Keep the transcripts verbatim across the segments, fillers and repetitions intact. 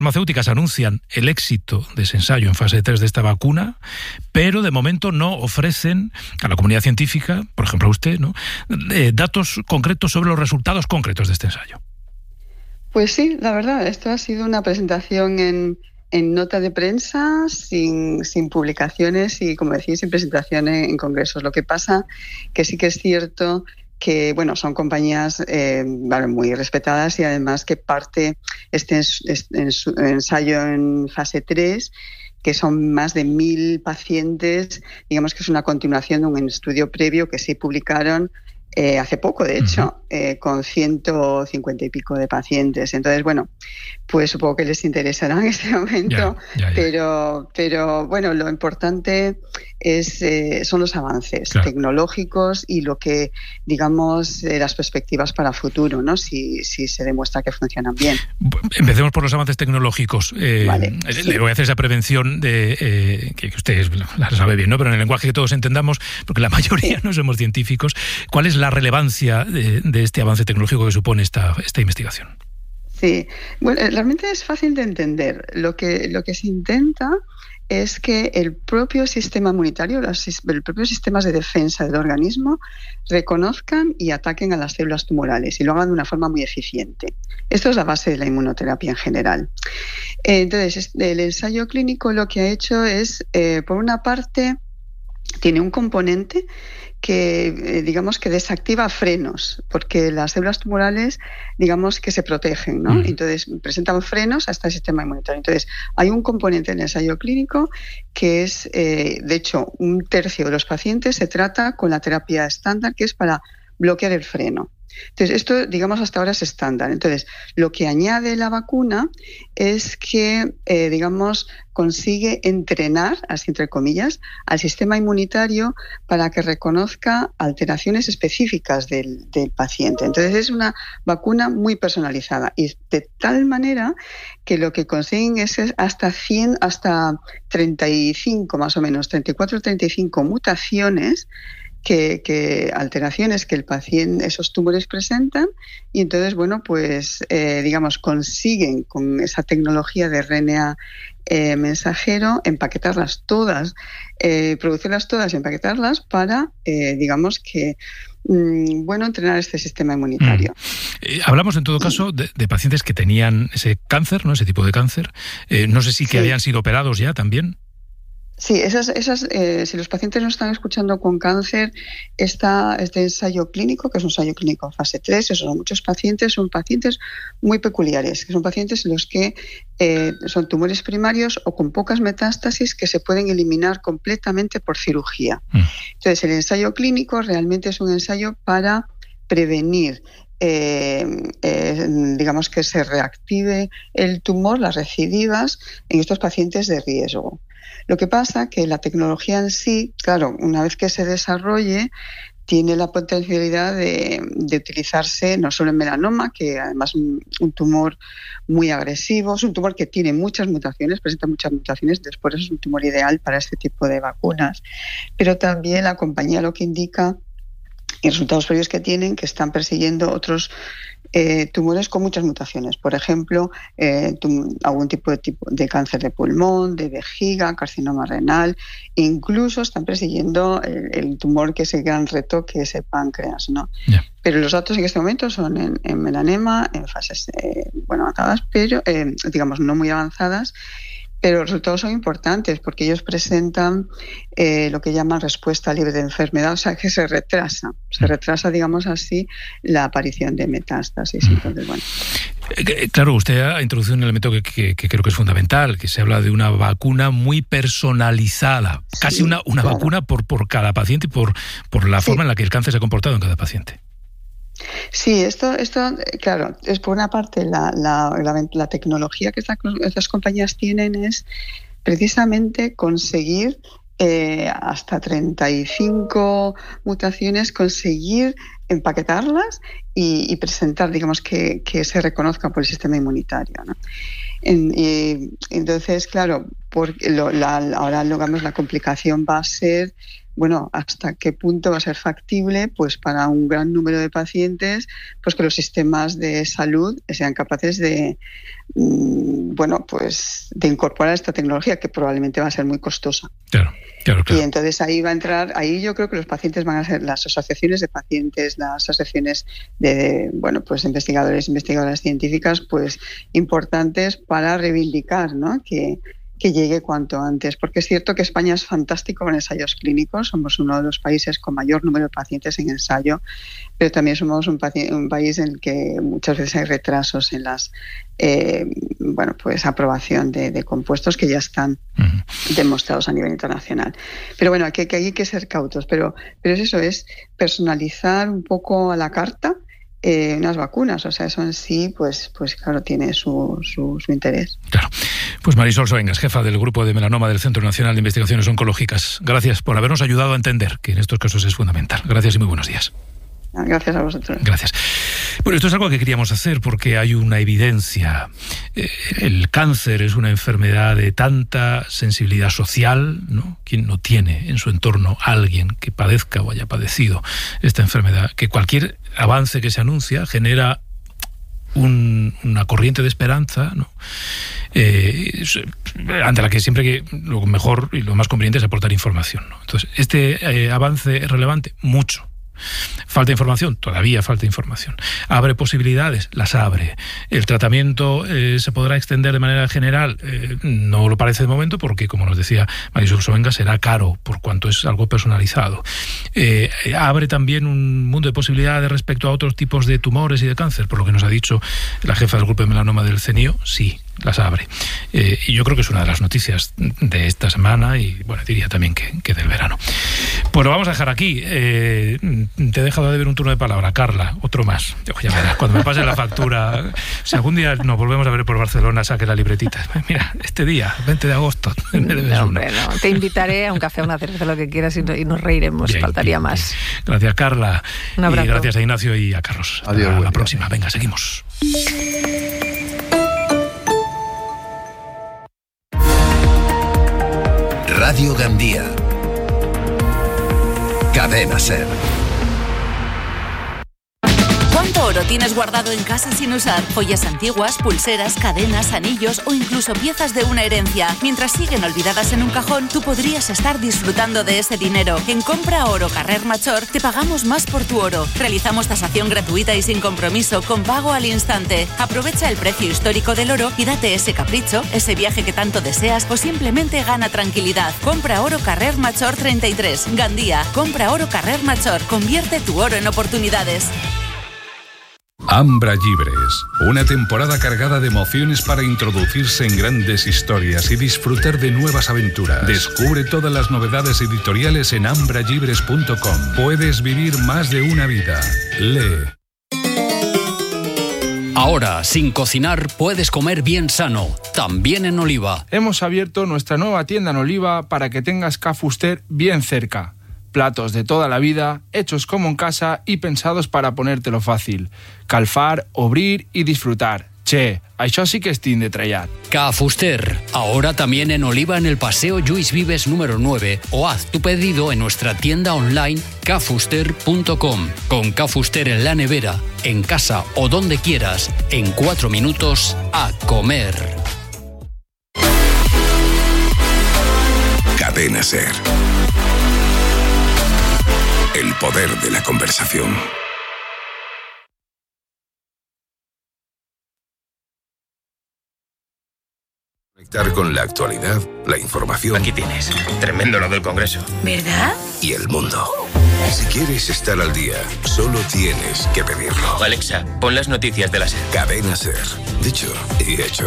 farmacéuticas anuncian el éxito de ese ensayo en fase tres de esta vacuna, pero de momento no ofrecen a la comunidad científica, por ejemplo a usted, ¿no?, eh, datos concretos sobre los resultados concretos de este ensayo. Pues sí, la verdad, esto ha sido una presentación en, en nota de prensa, sin, sin publicaciones y, como decía, sin presentación en, en congresos. Lo que pasa que sí que es cierto que, bueno, son compañías eh, vale, muy respetadas y además que parte este, este ensayo en fase tres, que son más de mil pacientes, digamos que es una continuación de un estudio previo que sí publicaron Eh, hace poco, de hecho, uh-huh. eh, con ciento cincuenta y pico de pacientes. Entonces, bueno, pues supongo que les interesará en este momento, yeah, yeah, yeah. pero pero bueno, lo importante es eh, son los avances claro. tecnológicos y lo que, digamos, eh, las perspectivas para futuro, ¿no? Si, si se demuestra que funcionan bien. Empecemos por los avances tecnológicos. Eh, vale, le sí. voy a hacer esa prevención de eh, que usted la sabe bien, ¿no? Pero en el lenguaje que todos entendamos, porque la mayoría sí. no somos científicos. ¿Cuál es la relevancia de, de este avance tecnológico que supone esta, esta investigación? Sí, bueno, realmente es fácil de entender. Lo que, lo que se intenta es que el propio sistema inmunitario, los, el propio sistemas de defensa del organismo reconozcan y ataquen a las células tumorales y lo hagan de una forma muy eficiente. Esto es la base de la inmunoterapia en general. Entonces, el ensayo clínico lo que ha hecho es, eh, por una parte, tiene un componente que, eh, digamos, que desactiva frenos, porque las células tumorales, digamos, que se protegen, ¿no? Mm. Entonces, presentan frenos a este sistema inmunitario. Entonces, hay un componente en el ensayo clínico que es, eh, de hecho, un tercio de los pacientes se trata con la terapia estándar, que es para bloquear el freno. Entonces, esto, digamos, hasta ahora es estándar. Entonces, lo que añade la vacuna es que, eh, digamos, consigue entrenar, así entre comillas, al sistema inmunitario para que reconozca alteraciones específicas del, del paciente. Entonces, es una vacuna muy personalizada y de tal manera que lo que consiguen es hasta cien, hasta treinta y cinco más o menos, treinta y cuatro, treinta y cinco mutaciones Que, que alteraciones que el paciente, esos tumores presentan y entonces, bueno, pues eh, digamos, consiguen con esa tecnología de R N A eh, mensajero empaquetarlas todas, eh, producirlas todas y empaquetarlas para, eh, digamos que, mm, bueno, entrenar este sistema inmunitario. Mm. Eh, hablamos en todo caso de, de pacientes que tenían ese cáncer, ¿no? Ese tipo de cáncer. Eh, no sé si que sí. habían sido operados ya también. Sí, esas, esas, eh, si los pacientes no están escuchando con cáncer, está este ensayo clínico, que es un ensayo clínico fase tres, esos son muchos pacientes, son pacientes muy peculiares, que son pacientes en los que eh, son tumores primarios o con pocas metástasis que se pueden eliminar completamente por cirugía. Mm. Entonces, el ensayo clínico realmente es un ensayo para prevenir Eh, eh, digamos que se reactive el tumor, las recidivas en estos pacientes de riesgo. Lo que pasa que la tecnología en sí, claro, una vez que se desarrolle, tiene la potencialidad de, de utilizarse no solo en melanoma, que además es un, un tumor muy agresivo, es un tumor que tiene muchas mutaciones, presenta muchas mutaciones, después es un tumor ideal para este tipo de vacunas, pero también la compañía lo que indica y resultados previos que tienen, que están persiguiendo otros eh, tumores con muchas mutaciones. Por ejemplo, eh, tum- algún tipo de, tipo de cáncer de pulmón, de vejiga, carcinoma renal. Incluso están persiguiendo el, el tumor que es el gran reto, que es el páncreas, ¿no? Yeah. Pero los datos en este momento son en, en melanema, en fases eh, bueno, avanzadas, pero eh, digamos no muy avanzadas. Pero los resultados son importantes porque ellos presentan eh, lo que llaman respuesta libre de enfermedad, o sea, que se retrasa, se retrasa, digamos así, la aparición de metástasis. Entonces, bueno. Claro, usted ha introducido un elemento que, que, que creo que es fundamental, que se habla de una vacuna muy personalizada, sí, casi una, una claro. vacuna por, por cada paciente y por, por la sí. forma en la que el cáncer se ha comportado en cada paciente. Sí, esto, esto, claro, es por una parte la, la, la, la tecnología que esta, estas compañías tienen es precisamente conseguir eh, hasta treinta y cinco mutaciones, conseguir empaquetarlas y, y presentar, digamos, que, que se reconozcan por el sistema inmunitario, ¿no? En, y, entonces, claro, por, lo, la, ahora digamos, la complicación va a ser, bueno, hasta qué punto va a ser factible, pues para un gran número de pacientes, pues que los sistemas de salud sean capaces de, mmm, bueno, pues de incorporar esta tecnología, que probablemente va a ser muy costosa. Claro. Claro, claro. Y entonces ahí va a entrar, ahí yo creo que los pacientes van a ser las asociaciones de pacientes, las asociaciones de, bueno, pues investigadores, investigadoras científicas, pues importantes para reivindicar, ¿no? que, que llegue cuanto antes. Porque es cierto que España es fantástico con ensayos clínicos, somos uno de los países con mayor número de pacientes en ensayo, pero también somos un, paci- un país en el que muchas veces hay retrasos en las eh, bueno, pues aprobación de, de compuestos que ya están uh-huh. demostrados a nivel internacional. Pero bueno, aquí, aquí hay que ser cautos, pero, pero es eso, es personalizar un poco a la carta eh, unas vacunas, o sea, eso en sí, pues, pues claro, tiene su, su, su interés. Claro. Pues Marisol Soengas, jefa del Grupo de Melanoma del Centro Nacional de Investigaciones Oncológicas, gracias por habernos ayudado a entender que en estos casos es fundamental. Gracias y muy buenos días. Gracias a vosotros. Gracias. Bueno, esto es algo que queríamos hacer porque hay una evidencia. El cáncer es una enfermedad de tanta sensibilidad social, ¿no? ¿Quién no tiene en su entorno a alguien que padezca o haya padecido esta enfermedad? Que cualquier avance que se anuncia genera un, una corriente de esperanza, ¿no? Eh, ante la que siempre que lo mejor y lo más conveniente es aportar información, ¿no? Entonces, este eh, avance es relevante, mucho. Falta información, todavía falta información. ¿Abre posibilidades? Las abre. ¿El tratamiento eh, se podrá extender de manera general? Eh, no lo parece de momento porque, como nos decía Marisol Soengas, será caro por cuanto es algo personalizado. Eh, ¿Abre también un mundo de posibilidades respecto a otros tipos de tumores y de cáncer? Por lo que nos ha dicho la jefa del Grupo de Melanoma del CENIO, sí, las abre. Eh, y yo creo que es una de las noticias de esta semana y, bueno, diría también que, que del verano. Pues lo vamos a dejar aquí. Eh, te he dejado de ver un turno de palabra. Carla, otro más. Ya verás, cuando me pase la factura, si algún día nos volvemos a ver por Barcelona, saque la libretita. Mira, este día, veinte de agosto. No, hombre, no. Te invitaré a un café, a una cerveza, lo que quieras y, no, y nos reiremos. Bien, faltaría bien, más. Bien. Gracias, Carla. Un abrazo. Y gracias a Ignacio y a Carlos. Adiós. Hasta la próxima. Venga, seguimos. Radio Gandía. Cadena SER. ¿Cuánto oro tienes guardado en casa sin usar? Joyas antiguas, pulseras, cadenas, anillos o incluso piezas de una herencia. Mientras siguen olvidadas en un cajón, tú podrías estar disfrutando de ese dinero. En Compra Oro Carrer Major te pagamos más por tu oro. Realizamos tasación gratuita y sin compromiso, con pago al instante. Aprovecha el precio histórico del oro y date ese capricho, ese viaje que tanto deseas o simplemente gana tranquilidad. Compra Oro Carrer Major treinta y tres. Gandía. Compra Oro Carrer Major. Convierte tu oro en oportunidades. Ambra Llibres, una temporada cargada de emociones para introducirse en grandes historias y disfrutar de nuevas aventuras. Descubre todas las novedades editoriales en ambra llibres punto com. Puedes vivir más de una vida. Lee. Ahora, sin cocinar, puedes comer bien sano, también en Oliva. Hemos abierto nuestra nueva tienda en Oliva para que tengas Ca Fuster bien cerca. Platos de toda la vida, hechos como en casa y pensados para ponértelo fácil. Calfar, obrir y disfrutar. Che, això sí que és tin de trellat. Ca Fuster, ahora también en Oliva en el Paseo Lluís Vives número nueve o haz tu pedido en nuestra tienda online ca fuster punto com. Con Ca Fuster en la nevera, en casa o donde quieras, en cuatro minutos a comer. Cadena SER. El poder de la conversación. Conectar con la actualidad, la información. Aquí tienes. Tremendo lo del Congreso. ¿Verdad? Y el mundo. Si quieres estar al día, solo tienes que pedirlo. Alexa, pon las noticias de la SER. Cadena SER. Dicho y hecho.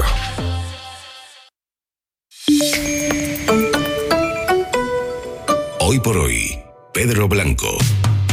Hoy por hoy, Pedro Blanco.